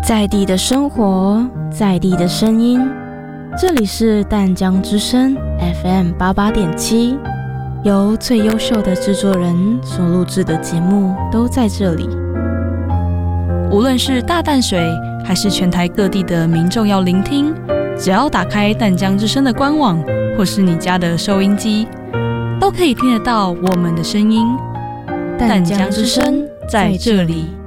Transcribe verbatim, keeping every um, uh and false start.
在地的生活，在地的声音，这里是淡江之声 F M 八八点七，由最优秀的制作人所录制的节目都在这里。 无论是大淡水，还是全台各地的民众要聆听，只要打开淡江之声的官网，或是你家的收音机，都可以听得到我们的声音。淡江之声在这里。